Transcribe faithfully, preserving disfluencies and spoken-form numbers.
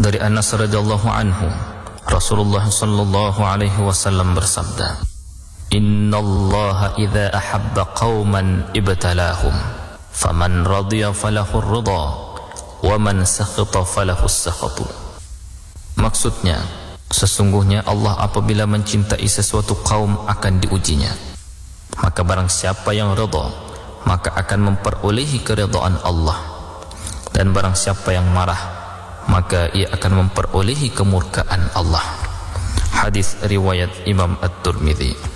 Dari Anas radhiyallahu anhu, Rasulullah sallallahu alaihi wasallam bersabda, "Innallaha idza ahabba qauman ibtalahum, faman radiya falahu ar-ridha, wa man sakhata falahu as-sakhatu." Maksudnya, sesungguhnya Allah apabila mencintai sesuatu kaum akan diujinya. Maka barang siapa yang redha, maka akan memperolehi keridhaan Allah. Dan barang siapa yang marah, maka ia akan memperolehi kemurkaan Allah. Hadis riwayat Imam At-Tirmidzi.